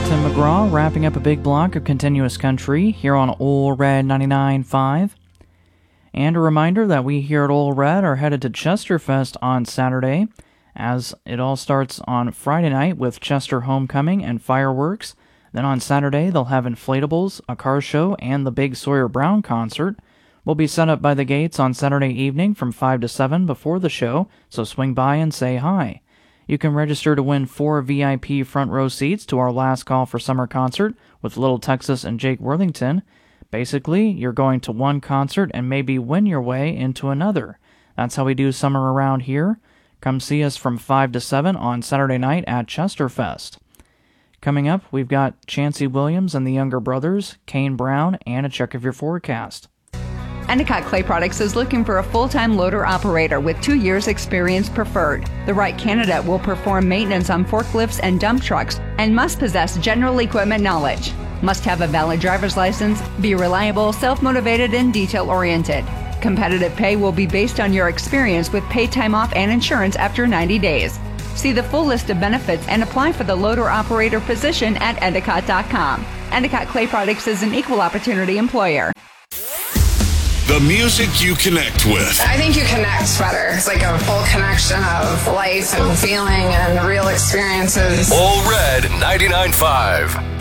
Tim McGraw, wrapping up a big block of continuous country here on Ole Red 99.5. And a reminder that we here at Ole Red are headed to Chesterfest on Saturday, as it all starts on Friday night with Chester Homecoming and fireworks. Then on Saturday, they'll have inflatables, a car show, and the big Sawyer Brown concert. We'll be set up by the gates on Saturday evening from 5 to 7 before the show, so swing by and say hi. You can register to win 4 VIP front row seats to our Last Call for Summer concert with Little Texas and Jake Worthington. Basically, you're going to one concert and maybe win your way into another. That's how we do summer around here. Come see us from 5 to 7 on Saturday night at Chesterfest. Coming up, we've got Chancey Williams and the Younger Brothers, Kane Brown, and a check of your forecast. Endicott Clay Products is looking for a full-time loader operator with 2 years experience preferred. The right candidate will perform maintenance on forklifts and dump trucks and must possess general equipment knowledge. Must have a valid driver's license, be reliable, self-motivated, and detail-oriented. Competitive pay will be based on your experience with paid time off and insurance after 90 days. See the full list of benefits and apply for the loader operator position at Endicott.com. Endicott Clay Products is an equal opportunity employer. The music you connect with. I think you connect better. It's like a full connection of life and feeling and real experiences. Ole Red 99.5.